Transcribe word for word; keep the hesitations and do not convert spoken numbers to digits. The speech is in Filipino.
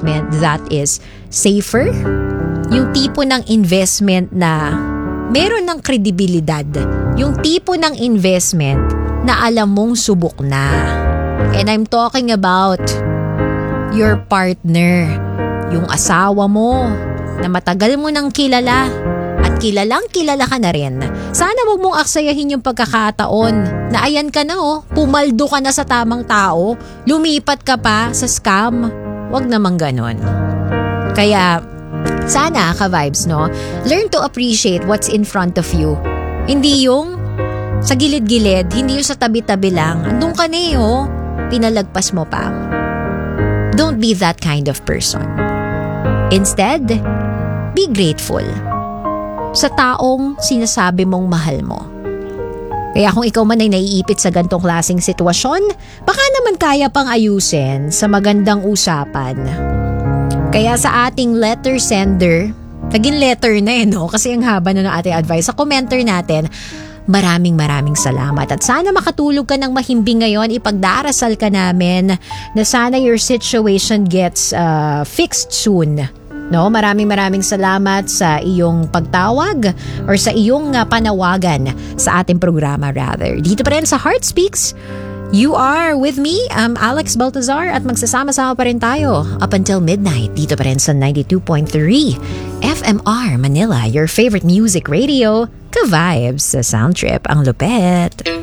investment that is safer, yung tipo ng investment na meron ng kredibilidad, yung tipo ng investment na alam mong subok na. And I'm talking about your partner, yung asawa mo na matagal mo nang kilala at kilalang kilala ka na rin. Sana wag mong aksayahin yung pagkakataon na ayan ka na oh, pumaldo ka na sa tamang tao, lumipat ka pa sa scam. Wag namang ganon. Kaya sana ka-vibes, no? Learn to appreciate what's in front of you. Hindi yung sa gilid-gilid, hindi yung sa tabi-tabi lang. Andun ka na eh, oh. Pinalagpas mo pa. Don't be that kind of person. Instead, be grateful sa taong sinasabi mong mahal mo. Kaya kung ikaw man ay naiipit sa gantong klaseng sitwasyon, baka naman kaya pang ayusin sa magandang usapan. Kaya sa ating letter sender, naging letter na eh, no? Kasi ang haba na ng ating advice. Sa commenter natin, maraming maraming salamat. At sana makatulog ka ng mahimbing ngayon. Ipagdarasal ka namin na sana your situation gets uh, fixed soon. No, maraming maraming salamat sa iyong pagtawag or sa iyong uh, panawagan sa ating programa rather. Dito pa rin sa Heart Speaks, you are with me, I'm Alex Baltazar at magsasama-sama pa rin tayo up until midnight dito pa rin sa ninety-two point three F M R Manila, your favorite music radio, ka-vibes sa Sound Trip ang lupet.